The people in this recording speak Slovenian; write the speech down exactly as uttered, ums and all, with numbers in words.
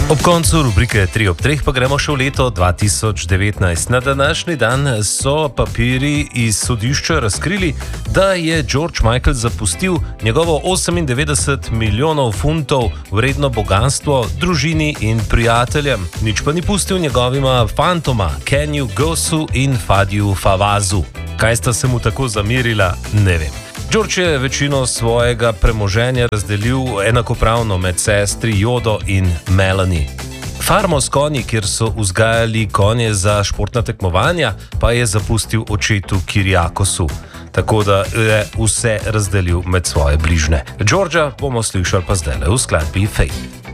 Ob koncu rubrike tri ob treh pa gremo še v leto dva tisoč devetnajst. Na današnji dan so papiri iz sodišča razkrili, da je George Michael zapustil njegovo osemindevetdeset milijonov funtov vredno bogastvo družini in prijateljem. Nič pa ni pustil njegovima fantoma, Kenju Gosu in Fadiju Favazu. Kaj sta se mu tako zamerila, ne vem. George je večino svojega premoženja razdelil enakopravno med sestri Jodo in Melanie. Farmo s konji, kjer so vzgajali konje za športna tekmovanja, pa je zapustil očetu Kiriakosu. Tako da je vse razdelil med svoje bližnje. Georgea bomo slišali pa zdajle v skladbi Fate.